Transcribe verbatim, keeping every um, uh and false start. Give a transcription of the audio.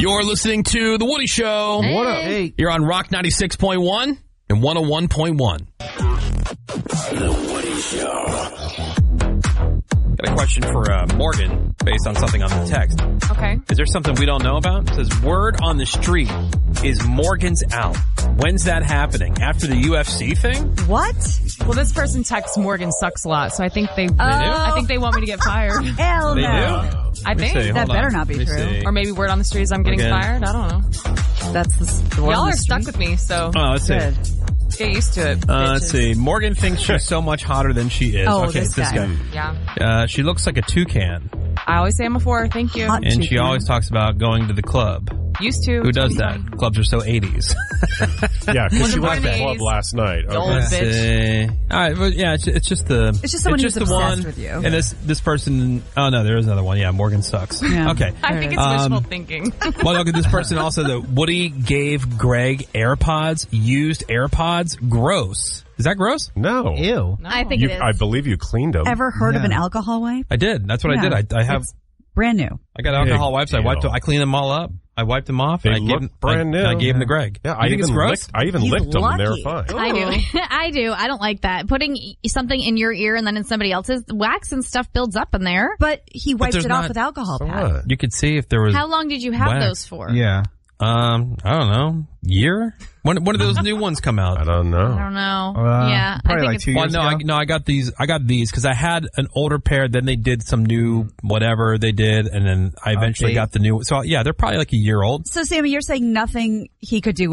You're listening to The Woody Show. Hey. What up? Hey. You're on Rock ninety-six point one and one oh one point one. The Woody Show. Got a question for uh, Morgan based on something on the text. Okay. Is there something we don't know about? It says, word on the street is Morgan's out. When's that happening? After the U F C thing? What? Well, this person texts Morgan sucks a lot, so I think they. Oh. I think they want me to get fired. Hell They no. do? I Let me think see. That Hold better on. not be Let me true. see. Or maybe word on the street is I'm getting Again. fired. I don't know. That's the, the word Y'all on are the stuck street. with me, so Oh, let's see. Good. get used to it. Uh, let's bitches. see. Morgan thinks she's so much hotter than she is. Oh, okay, this it's this guy. guy. Yeah. Uh, she looks like a toucan, I always say I'm a four. Thank you. Hot and she toucan. always talks about going to the club. Used to. Who does that? Clubs are so eighties. Yeah, because Wasn't she born went in to the the club eighties. last night. The old Okay. Let's bitch. see. All right, but yeah, it's, it's just the. It's just someone who's the obsessed one. with you. And this this person. Oh no, there is another one. Yeah, Morgan sucks. Yeah. Okay. I think it's Um, wishful thinking. Well, look at this person also. That Woody gave Greg AirPods, used AirPods. Gross. Is that gross? No. Ew. No. I think You, it is. I believe you cleaned them. Ever heard of Yeah. an alcohol wipe? I did. That's what Yeah. I did. I, I have. It's brand new. I got alcohol Big wipes. I wiped. deal. Them, I cleaned them all up. I wiped them off. They and I gave look them, brand I, new. and I gave them to Greg. Yeah, you I think even it's gross? licked. I even He's licked them, and they were lucky. fine. I do. I do. I don't like that. Putting something in your ear and then in somebody else's, wax and stuff builds up in there. But he wiped there's it off not- with alcohol So pad. what? You could see if there was. How long did you have wax. those for? Yeah. Um, I don't know. Year? When when did those new ones come out? I don't know. I don't know. Uh, yeah. I probably think like it's two Well, years no, I, ago. no, I got these. I got these because I had an older pair. Then they did some new whatever they did, and then I eventually Update. got the new. So yeah, they're probably like a year old. So, Sammy, you're saying nothing he could do